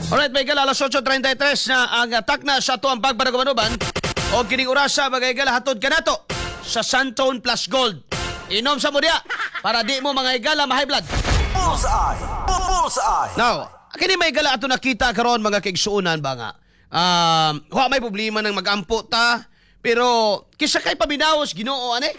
Alright, may gala, alas 8:33 na ang atak na sa ito ang pagpanagumanuban o kining orasa, mga igala, hatod ka na to sa Santone Plus Gold. Inom sa mudya para di mo mga igala ma-high blood. Bullseye! Bullseye! Now, kini may gala ato nakita karon mga kaigsuunan ba nga. May problema ng mag-ampo ta, pero kisa kay pabinawas Ginoo ani?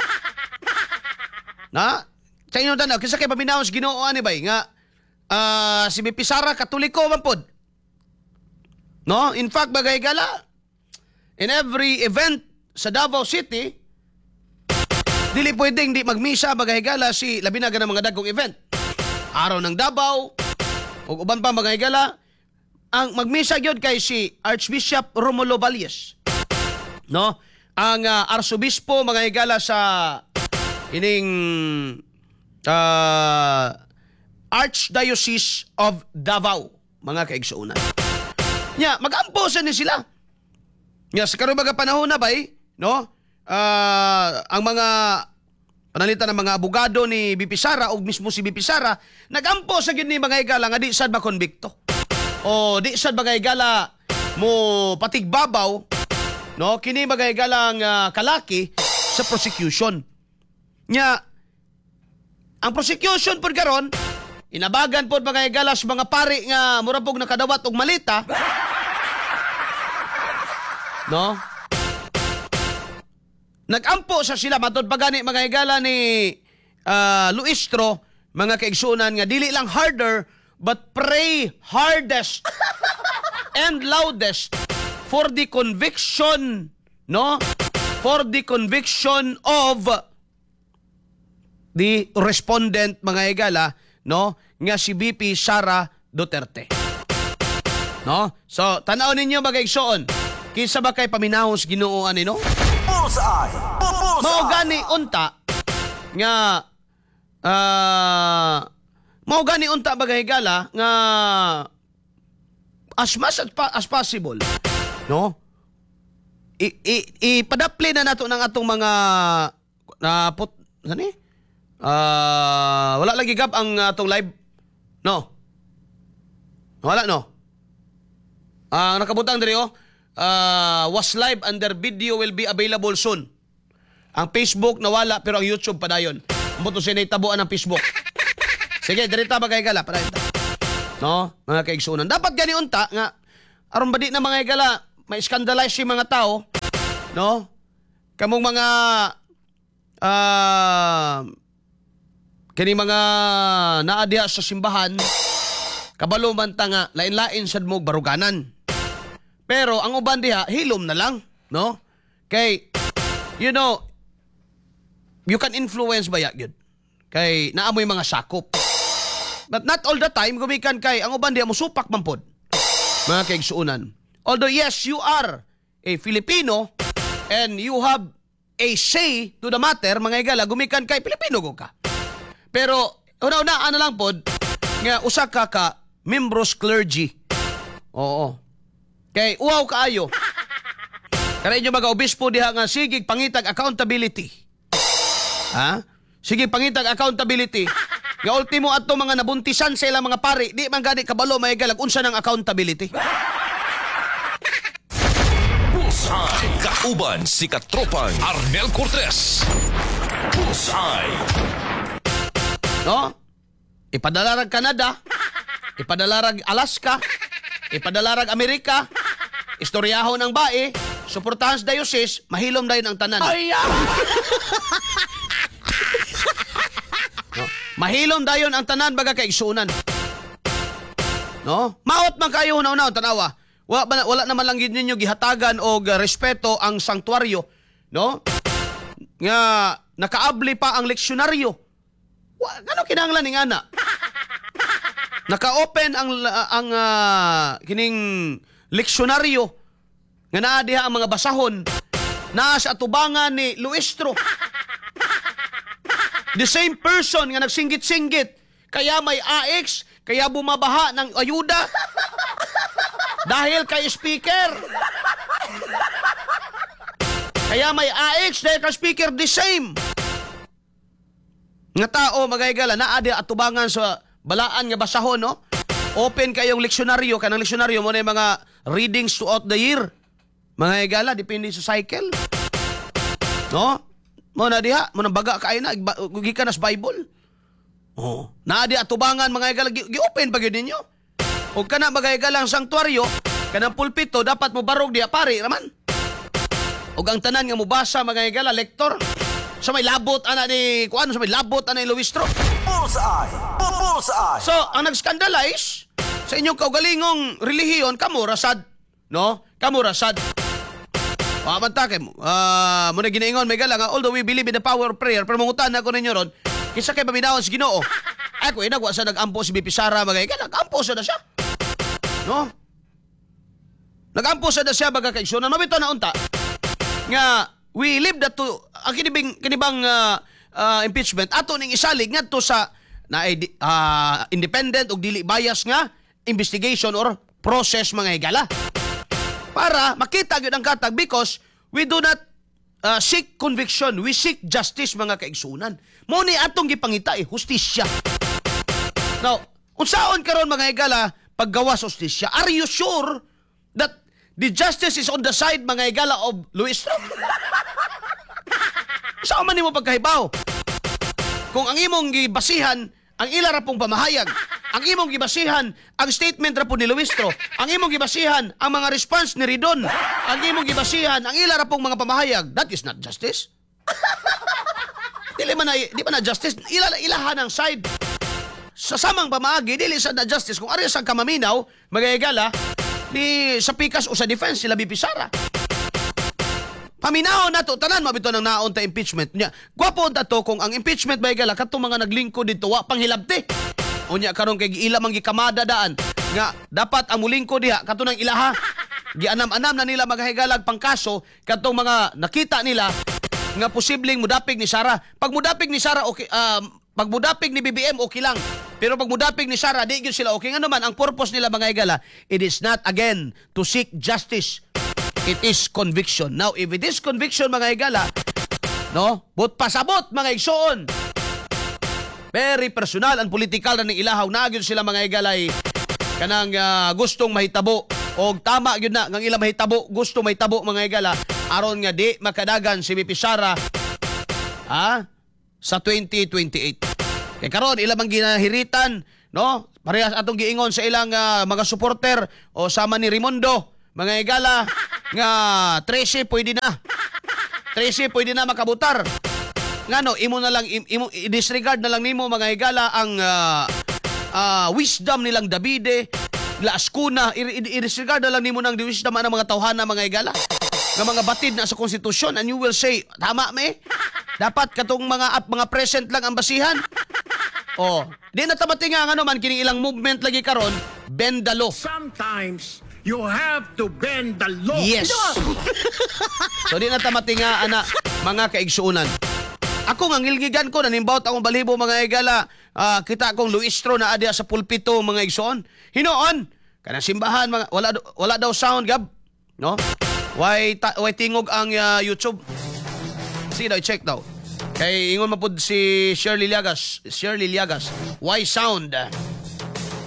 Na? Sa inyo tanaw, kisa kay pabinawas Ginoo ani bay nga si BP Sara Katoliko man pod. No? In fact, bagay gala, in every event sa Davao City, dili pwedeng di magmisa bagay gala si labi na ng mga dagkong event. Araw ng Davao, o uban pa bagay gala, ang magmisa gyud kay si Archbishop Romulo Valles. No? Ang Arsobispo mga higala sa ining Archdiocese of Davao, mga kaigsuunan. Mag-amposan ni sila. Sa karong mga panahon na bay, no? Ang mga panalitan ng mga abogado ni BP Sara o mismo si BP Sara, nag-ampo sa gyud ni mga higala nga di sad makonbikto. O di sad mga higala mo patigbabaw, no? Kini mga higalang kalaki sa prosecution. Ang prosecution pod karon, inabagan pod mga igalas mga pari nga murapog nakadawat og malita. No? Nagampo sa sila matod pagani mga higala ni Luistro, mga kaigsunan nga dili lang harder but pray hardest and loudest for the conviction, no? For the conviction of the respondent mga higala, no? Nga si BP Sara Duterte. No? So, tanaw ninyo mga kaigsuon. Kisa ba kay paminahos Ginoo ani, no? Bullseye! Bullseye! Mao gani unta nga mao gani unta bagay higala nga as much as possible, no? Ipadapli na nato ng atong mga wala lagi gab ang atong live, no? Wala, no? Ang nakabutang diri was live and their video will be available soon. Ang Facebook nawala pero ang YouTube padayon. Buto siya naitabuan ng Facebook. Sige, dirita ba kay gala para ito. No, mga kaigsunan. Dapat gani unta nga aron badi na mga igala ma-scandalize si mga tao, no? Kamong mga kini mga naa diha sa simbahan, kabalo man ta nga lain-lain sad mo baruganan. Pero ang uban diha hilom na lang, no? Kay you know, you can influence ba yun? Kay naamoy mga sakop. But not all the time gumikan kay ang uban diha musupak man pod. Mga kaigsuunan. Although yes, you are a Filipino and you have a say to the matter, mga igala, gumikan kay Pilipino ko ka. Pero una-una ano lang pod nga usa ka membros clergy. Oo. Kay uwaw kaayo. Kaya inyo mga obispo diha nga sigig pangitag accountability. Ha? Sige pangitag accountability. Nga ultimo ato mga nabuntisan sa ilang mga pari, di man gani kabalo maigalag unsa ng accountability. Bullseye! Kauban si Katropang Arnel Cortez. Bullseye! No? Ipadalarag Canada, ipadalarag Alaska, ipadalarag Amerika, istoryahon ng bae, suportahan sa diocese, mahilom dayon ang tanan. No? Mahilom dayon ang tanan baga kaigsunan. No? Maot man kayo una-una tanawa. Wala naman lang gid ninyo gihatagan og respeto ang sanktuaryo, no? Nga nakaabli pa ang leksyonaryo. Ngano kinahanglan ning ana? Naka-open ang kining leksyonaryo nga naa diha ang mga basahon naa sa atubangan ni Luistro. The same person nga nagsinggit-singgit kaya may AX, kaya bumabaha ng ayuda dahil kay speaker. Kaya may AX dahil kay speaker, the same nga tao magayagala naa diha atubangan sa balaan nga basahon, no? Open kayong leksyonaryo, kanang leksyonaryo mo na yung mga readings throughout the year. Mga higala, depende sa cycle. No? Mo na diha, mo na baga kayo na, gikan na sa Bible. Oh, naa di atubangan mga higala, gi-open pa gyud ninyo. O kana mga higala ang sanktuaryo, kanang pulpito dapat mo barog diha pare raman. O ang tanan nga mubasa mga higala lektor. Sa may labot ana ni kuan, sa may labot ana ni Luistro. Bullseye. Bullseye. So, ang nag-scandalize sa inyong kaugalingong relihiyon, kamo rasad. No? Kamo rasad. Mantake mo. Muna ginaingon, may gala nga, although we believe in the power of prayer, pero mangutan ako ninyo ron, kisa kay paminawan si Ginoo. Ako, inagwa sa nag-ampo si BP Sara, mga ikan, nag-ampo sa na siya. No? Nag-ampo sa na siya, baga kay Sunan. Mabito na unta, nga, we live that to, ang kinibang impeachment, ato ning isalig nga to sa na independent o dili bias nga investigation or process mga higala. Para makita gyud ang katag because we do not seek conviction, we seek justice mga kaigsunan. Mo ni atong gipangita hustisya. Now, unsaon karon mga higala paggawas hustisya? Are you sure that the justice is on the side mga higala of Luis? Saan man nimo pagkahibaw? Kung ang imong gibasihan ang ila ra pong pamahayag, ang imong gibasihan ang statement ra po ni Luistro, ang imong gibasihan ang mga response ni Ridon, ang imong gibasihan ang ila ra pong mga pamahayag, that is not justice. Di ba na justice? Ilahan ang side. Sa samang pamaagi, dili sa na justice. Kung ari sa kamaminaw, magayagala, ni sa pikas o sa defense, sila bipisara. Paminahon na to, tanan mabito ng naon ta impeachment niya. Gwapo ta to kung ang impeachment ba igala katong mga naglingkod dito wa panghilabti. Unya karon kay giila man gikamada daan nga dapat ang mulingkod diha katong ilaha. Gianam-anam na nila maghigalag pang kaso katong mga nakita nila nga posibleng mudapig ni Sara. Pag mudapig ni Sara okay, pag mudapig ni BBM okay lang. Pero pag mudapig ni Sara di gyud sila okay. Nga naman ang purpose nila mga higala, it is not again to seek justice. It is conviction. Now, if it is conviction, mga higala, no? But pasabot, mga igsoon. Very personal and political na ng ilahaw. Nagyon sila, mga higala, kanang gustong mahitabo. O tama yun na, ng ilang mahitabo, gusto mahitabo, mga higala. Aron nga di makadagan si BP Sara sa 2028. Kaya karon ilang mang ginahiritan, no? Parehas atong giingon sa ilang mga supporter o sama ni Raimundo. Mga higala, nga 13 pwede na. 13 pwede na makabutar. Ngano, imo na lang, i-disregard na lang nimo mga higala ang wisdom nilang Davide, Laskuna, i-disregard na lang nimo ng wisdom ng mga tawhana mga higala. Nga mga batid na sa konstitusyon and you will say, tama me? Dapat katong mga present lang ang basihan. Oh, di na tamati nga ano man kini ilang movement lagi karon, bend the law. Sometimes you have to bend the law. Yes. So di na tamati nga ana mga kaigsuunan. Ako nga ngilgigan ko nanimbawt akong balibo mga higala. Kita akong Luistro na adya sa pulpito mga igsoon. Hinoon kanang simbahan mga wala daw sound gab, no? Why tingog ang YouTube? See daw check daw. Kay ingon mapud si Shirley Liagas. Why sound?